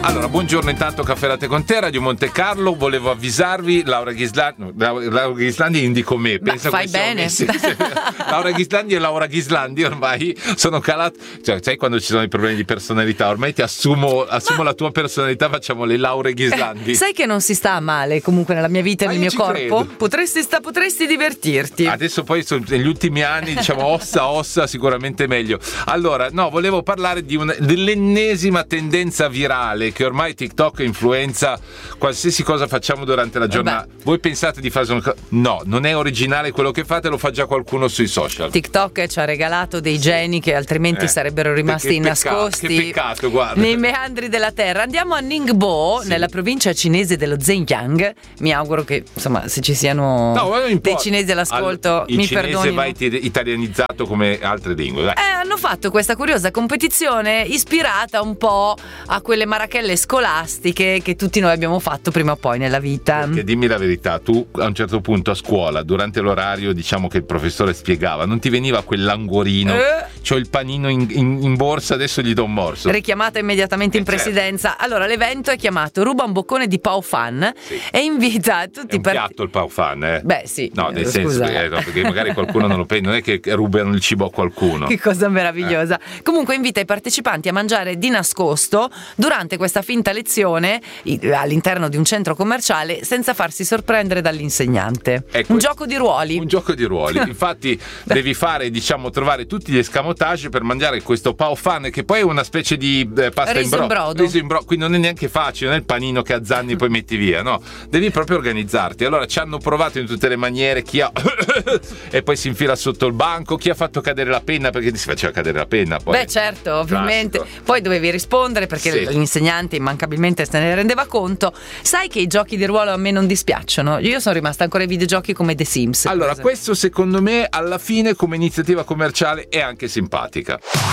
Allora, buongiorno intanto, Caffè Latte con te, Radio Monte Carlo. Volevo avvisarvi, Laura Ghislandi indico me. Pensa fai bene. Laura Ghislandi e Laura Ghislandi ormai sono calate. Cioè, sai quando ci sono i problemi di personalità? Ormai ti assumo la tua personalità, facciamo le Laure Ghislandi. Sai che non si sta male comunque nella mia vita e nel mio corpo? Potresti divertirti. Adesso poi negli ultimi anni, diciamo, ossa sicuramente meglio. Allora, no, volevo parlare dell'ennesima tendenza virale che ormai TikTok influenza qualsiasi cosa facciamo durante la giornata. Voi pensate di fare no, non è originale quello che fate, lo fa già qualcuno sui social. TikTok ci ha regalato dei geni che altrimenti sarebbero rimasti nascosti. Che peccato, guarda. Nei meandri della terra. Andiamo a Ningbo, nella provincia cinese dello Zhejiang. Mi auguro che, insomma, se ci siano dei cinesi all'ascolto, mi perdonino. Il cinese va italianizzato come altre lingue. Dai. Hanno fatto questa curiosa competizione ispirata un po' a quelle marachelle scolastiche che tutti noi abbiamo fatto prima o poi nella vita. Perché dimmi la verità, tu a un certo punto a scuola, durante l'orario, diciamo, che il professore spiegava, non ti veniva quell'anguorino? C'ho il panino in borsa, adesso gli do un morso. Richiamata immediatamente in presidenza. Allora, l'evento è chiamato Ruba un boccone di Pao Fan e invita tutti è un piatto il Pao Fan, Beh, sì. No, nel senso che, perché magari qualcuno non lo prende, non è che rubano il cibo a qualcuno. Che cosa meravigliosa. Comunque invita i partecipanti a mangiare di nascosto durante questa finta lezione all'interno di un centro commerciale senza farsi sorprendere dall'insegnante. Ecco, un gioco di ruoli. Infatti devi fare, diciamo, trovare tutti gli escamotage per mangiare questo Pao Fan, che poi è una specie di pasta riso in brodo. Quindi non è neanche facile, non è il panino che azzanni e poi metti via, no, devi proprio organizzarti. Allora ci hanno provato in tutte le maniere, chi ha e poi si infila sotto il banco, chi ha fatto cadere la penna, perché si faceva cadere la penna poi. Beh, certo, ovviamente. Classico. Poi dovevi rispondere perché l'insegnante immancabilmente se ne rendeva conto. Sai che i giochi di ruolo a me non dispiacciono? Io sono rimasta ancora ai videogiochi come The Sims. Allora, questo secondo me alla fine come iniziativa commerciale è anche simpatica.